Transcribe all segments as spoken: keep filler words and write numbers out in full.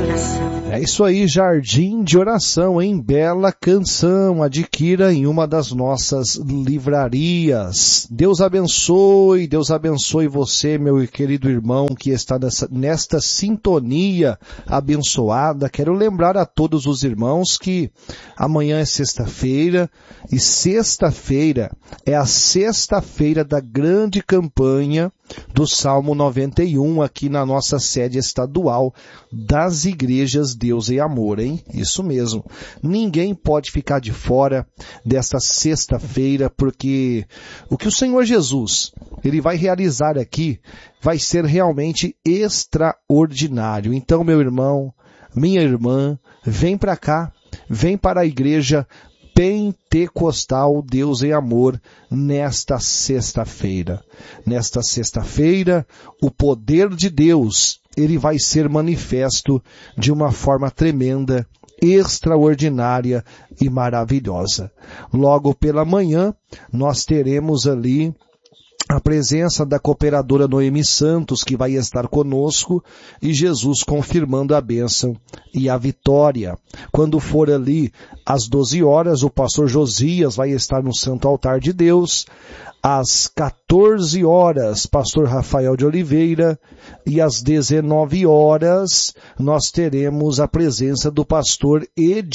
oração. É isso aí, Jardim de Oração, em bela canção, adquira em uma das nossas livrarias. Deus abençoe, Deus abençoe você, meu querido irmão, que está nessa, nesta sintonia abençoada. Quero lembrar a todos os irmãos que amanhã é sexta-feira, e sexta-feira é a sexta-feira da grande campanha do Salmo noventa e um aqui na nossa sede estadual das igrejas Deus e Amor, hein? Isso mesmo. Ninguém pode ficar de fora desta sexta-feira, porque o que o Senhor Jesus, Ele vai realizar aqui, vai ser realmente extraordinário. Então, meu irmão, minha irmã, vem para cá, vem para a igreja Pentecostal Deus em Amor nesta sexta-feira. Nesta sexta-feira, o poder de Deus, ele vai ser manifesto de uma forma tremenda, extraordinária e maravilhosa. Logo pela manhã, nós teremos ali a presença da cooperadora Noemi Santos, que vai estar conosco, e Jesus confirmando a bênção e a vitória. Quando for ali às doze horas, o pastor Josias vai estar no Santo Altar de Deus. Às quatorze horas, pastor Rafael de Oliveira, e às dezenove horas, nós teremos a presença do pastor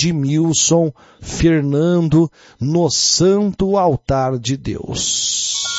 Edmilson Fernando no Santo Altar de Deus.